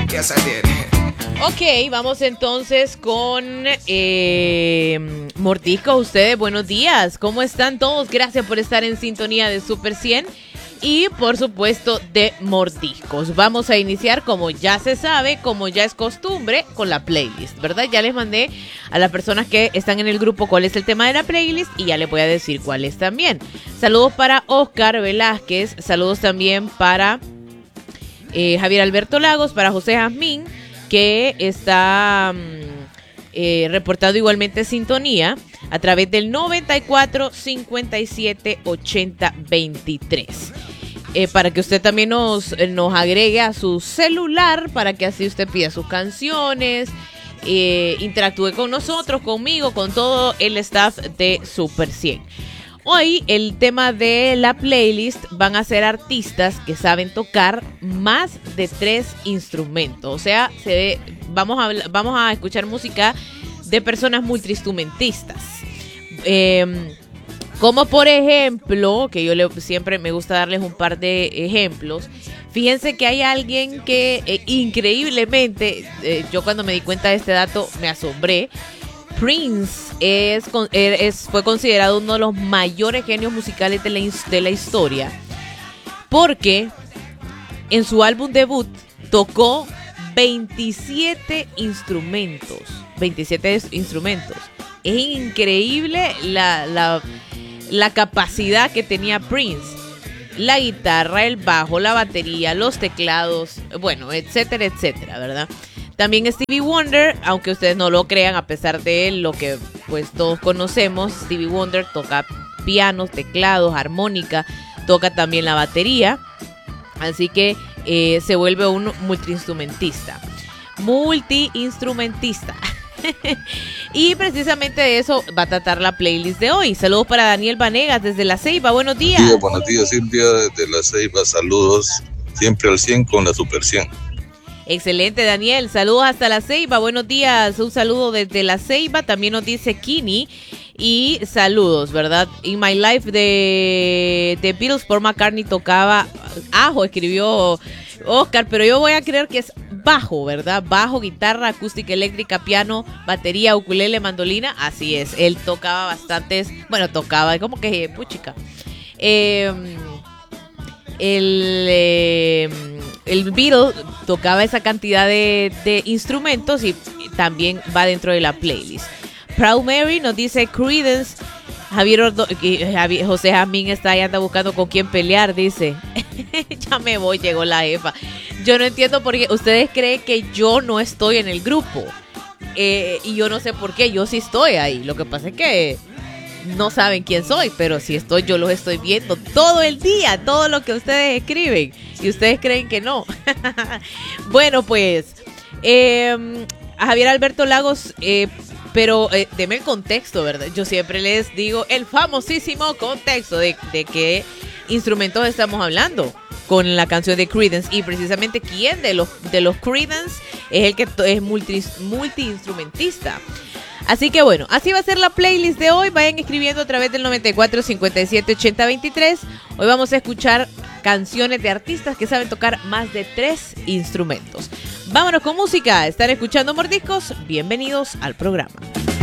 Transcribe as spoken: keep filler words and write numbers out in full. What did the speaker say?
Yes, I did. Ok, vamos entonces con eh, Mordisco. Ustedes, buenos días. ¿Cómo están todos? Gracias por estar en sintonía de Super cien y, por supuesto, de Mordiscos. Vamos a iniciar, como ya se sabe, como ya es costumbre, con la playlist, ¿verdad? Ya les mandé a las personas que están en el grupo cuál es el tema de la playlist y ya les voy a decir cuál es también. Saludos para Oscar Velázquez, saludos también para eh, Javier Alberto Lagos, para José Jazmín, que está eh, reportado igualmente sintonía a través del noventa y cuatro cincuenta y siete ochenta veintitrés. Eh, para que usted también nos, nos agregue a su celular, para que así usted pida sus canciones, eh, interactúe con nosotros, conmigo, con todo el staff de Super cien. Hoy el tema de la playlist van a ser artistas que saben tocar más de tres instrumentos. O sea, se, vamos, a, vamos a escuchar música de personas multiinstrumentistas. Eh, como por ejemplo, que yo le, siempre me gusta darles un par de ejemplos. Fíjense que hay alguien que eh, increíblemente, eh, yo cuando me di cuenta de este dato me asombré. Prince es, es, fue considerado uno de los mayores genios musicales de la, de la historia, porque en su álbum debut tocó veintisiete instrumentos. veintisiete instrumentos. Es increíble la, la, la capacidad que tenía Prince. La guitarra, el bajo, la batería, los teclados, bueno, etcétera, etcétera, ¿verdad? También Stevie Wonder, aunque ustedes no lo crean, a pesar de lo que pues todos conocemos, Stevie Wonder toca pianos, teclados, armónica, toca también la batería, así que eh, se vuelve un multiinstrumentista. Multiinstrumentista. Y precisamente de eso va a tratar la playlist de hoy. Saludos para Daniel Vanegas desde La Ceiba, buenos días. Buenos días, buenos días Silvia desde La Ceiba, saludos, siempre al cien con la Super cien. Excelente, Daniel. Saludos hasta La Ceiba. Buenos días. Un saludo desde La Ceiba. También nos dice Kini. Y saludos, ¿verdad? In My Life de, de Beatles, Paul McCartney tocaba ajo, escribió Oscar, pero yo voy a creer que es bajo, ¿verdad? Bajo, guitarra, acústica eléctrica, piano, batería, ukulele, mandolina. Así es. Él tocaba bastantes, bueno, tocaba, como que, puchica. Eh, el... Eh, El Beatle tocaba esa cantidad de, de instrumentos y también va dentro de la playlist. Proud Mary nos dice Creedence. Javier, Ordo, Javier José Jamín está ahí, anda buscando con quién pelear, dice. Ya me voy, llegó la jefa. Yo no entiendo por qué. Ustedes creen que yo no estoy en el grupo. Eh, y yo no sé por qué. Yo sí estoy ahí. Lo que pasa es que no saben quién soy, pero si estoy, yo los estoy viendo todo el día, todo lo que ustedes escriben, y ustedes creen que no. Bueno, pues eh, a Javier Alberto Lagos, eh, pero eh, deme el contexto, ¿verdad? Yo siempre les digo el famosísimo contexto de, de qué instrumentos estamos hablando con la canción de Creedence, y precisamente quién de los, de los Creedence es el que es multi, multiinstrumentista. Así que bueno, así va a ser la playlist de hoy. Vayan escribiendo a través del noventa y cuatro cincuenta y siete ochenta veintitrés. Hoy vamos a escuchar canciones de artistas que saben tocar más de tres instrumentos. Vámonos con música. Están escuchando Mordiscos. Bienvenidos al programa.